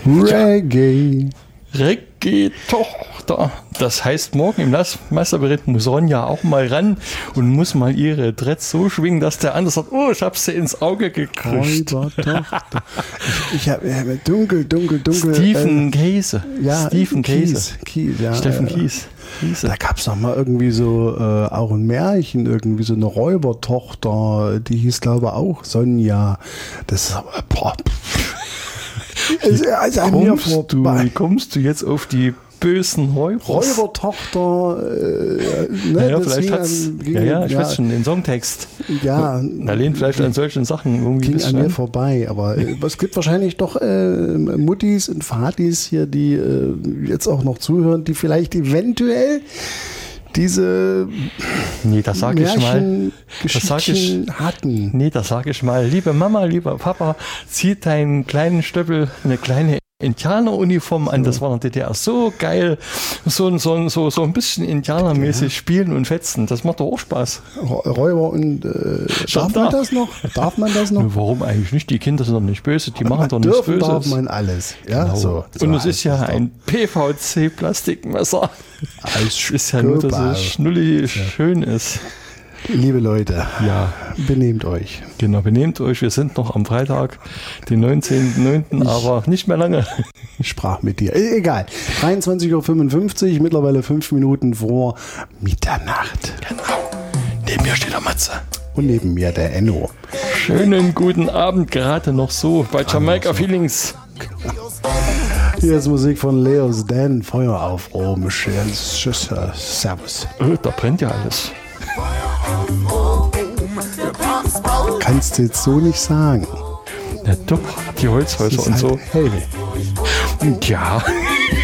Reggae. Reggae-Tochter. Das heißt, morgen im Meisterbericht muss Ronja auch mal ran und muss mal ihre Dreads so schwingen, dass der andere sagt, oh, ich hab sie ins Auge gekriegt. Ich habe dunkel. Stephen Käse. Ja, Stephen Käse. Kies, ja. Steffen Kies. Da gab es noch mal irgendwie so auch ein Märchen, irgendwie so eine Räubertochter, die hieß glaube ich auch Sonja. Das ist Wie kommst du jetzt auf die bösen Räubertochter? Ja, vielleicht hat's, ich weiß schon, den Songtext. Ja. Da lehnt vielleicht an solchen Sachen irgendwie ging an mir vorbei, aber es gibt wahrscheinlich doch Muttis und Vatis hier, die jetzt auch noch zuhören, die vielleicht eventuell diese das sage ich mal. hatten. Nee, das sage ich mal. Liebe Mama, lieber Papa, zieh deinen kleinen Stöppel, eine kleine Indianeruniform an. Das war in der DDR so geil. So ein bisschen indianermäßig spielen und fetzen. Das macht doch auch Spaß. Räuber und darf man das noch? Darf man das noch? Warum eigentlich nicht? Die Kinder sind doch nicht böse. Die machen doch nichts Böses. Darf man alles. Ja, genau. so und es ist ja ein PVC-Plastikmesser. Als ist ja nur, dass es schnullig schön ist. Liebe Leute, ja, benehmt euch. Genau, benehmt euch. Wir sind noch am Freitag, den 19.09., aber nicht mehr lange. Ich sprach mit dir. Egal. 23.55 Uhr, mittlerweile 5 Minuten vor Mitternacht. Genau. Neben mir steht der Matze. Und neben mir der Enno. Schönen guten Abend, gerade noch so bei Jamaica Feelings. Hier ist Musik von Leos Dan. Feuer auf Rom. Tschüss. Servus. Da brennt ja alles. Kannst du jetzt so nicht sagen. Ja doch, die Holzhäuser und so. Hell. Ja.